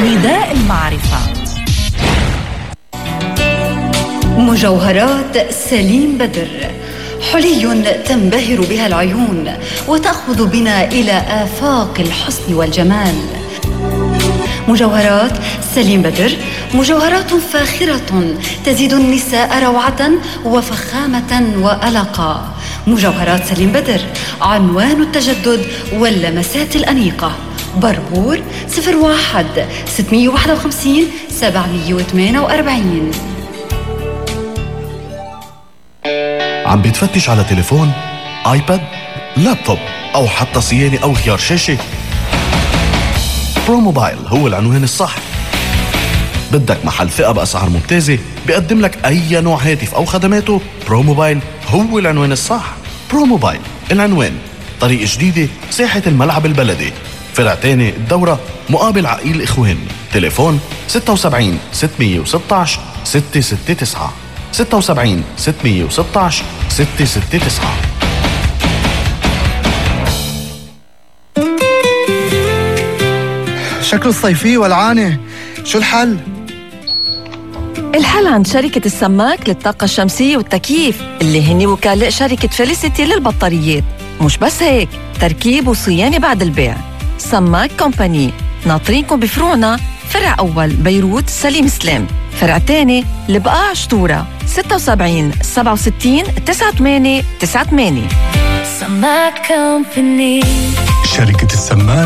نداء المعرفة. مجوهرات سليم بدر، حلي تنبهر بها العيون وتأخذ بنا إلى آفاق الحسن والجمال. مجوهرات سليم بدر مجوهرات فاخرة تزيد النساء روعة وفخامة وألقا. مجوهرات سليم بدر عنوان التجدد واللمسات الأنيقة. بربور 01 651 748. عم بتفتش على تليفون، آيباد، لابتوب أو حتى صيانة أو خيار شاشة؟ بروموبايل هو العنوان الصح. بدك محل ثقة بأسعار ممتازة بيقدم لك أي نوع هاتف أو خدماته؟ بروموبايل هو العنوان الصح. بروموبايل العنوان طريق جديدة، ساحة الملعب البلدي، فرع تاني الدورة، مقابل عقيل إخوان. تليفون 76 616 669 76 616 669. شكله الصيفية والعانة، شو الحل؟ الحل عند شركة السماك للطاقة الشمسية والتكييف اللي هني وكلاء شركة فيليسيتي للبطاريات. مش بس هيك، تركيب وصيانة بعد البيع. سماك كومباني ناطرينكم بفروعنا، فرع أول بيروت سليم سلام، فرع تاني البقاع شطورة 76 67 98 98. سماك كومباني. شركة السماك